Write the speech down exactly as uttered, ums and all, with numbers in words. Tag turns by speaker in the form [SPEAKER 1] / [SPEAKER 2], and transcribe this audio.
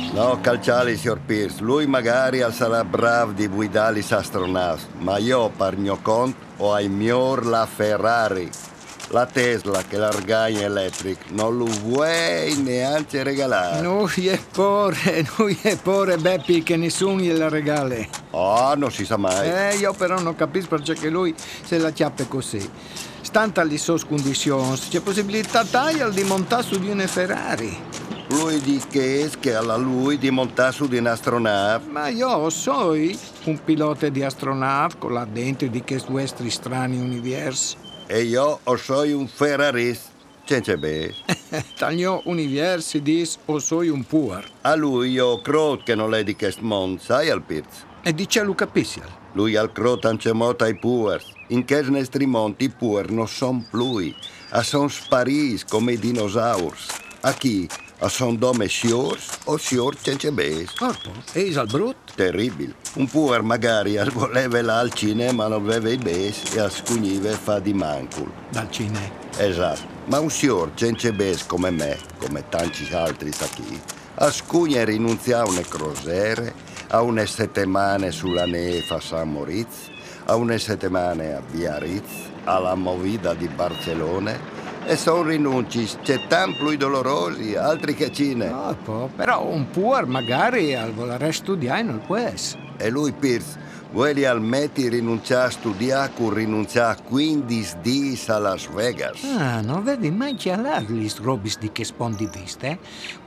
[SPEAKER 1] No, calciali, signor Pierce. Lui magari sarà bravo di guidare gli astronauti, ma io, per mio conto, ho ai miglior la Ferrari. La Tesla, che l'argagna elettric, non lo vuoi neanche regalare.
[SPEAKER 2] Lui è pure, lui è pure Beppi che nessuno gliela regale.
[SPEAKER 1] Oh, non si sa mai.
[SPEAKER 2] Eh, io però non capisco perché lui se la chiappe così. Stante alle sue condizioni, c'è possibilità tale di montare su di una Ferrari.
[SPEAKER 1] Lui dice che alla lui di montare su di un'astronave.
[SPEAKER 2] Ma io so un pilota di astronave con là dentro di questi vostri strani universi.
[SPEAKER 1] E io o sono un ferrarista. Senza be.
[SPEAKER 2] Taglio universi dis o soy un puer.
[SPEAKER 1] A lui io credo che non è di questo mondo, sai al Pierce?
[SPEAKER 2] E dice Luca Pissial.
[SPEAKER 1] Lui al credo anche molto ai puers. In questo nostri monti i puer non sono più. A sono spariti come i dinosauri. A chi? A son dome siors o siors senza be.
[SPEAKER 2] Corpo, eis al brut?
[SPEAKER 1] Terribile. Un puer magari al voleva là al cinema non aveva i bes e a scugnive fa di mancul.
[SPEAKER 2] Dal cine.
[SPEAKER 1] Esatto. Ma un signor senza bes come me, come tanti altri qui, a scugna rinunzia a une crosere, a une settimane sulla neve a San Moritz, a une settimane a Biarritz, alla Movida di Barcellona, e sono rinunci, c'è tanto più dolorosi, altri che cine.
[SPEAKER 2] Corpo, però un puer magari al volere studiare non può essere.
[SPEAKER 1] E lui, Pierce, vuole almetti rinunciare a studiare con rinunciare quindici giorni a Las Vegas.
[SPEAKER 2] Ah, non vedi mai chiarare gli robis di che spondi viste?